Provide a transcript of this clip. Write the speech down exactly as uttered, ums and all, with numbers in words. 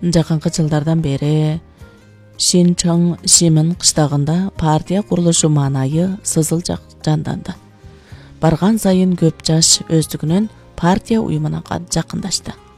Жакынкы жылдардан бери Шинчон Шимин кыштагында партия курулушу маанайы сызыл жанданды. Барган сайын көп жаш өздүгүнөн партия уюмуна жакындашты.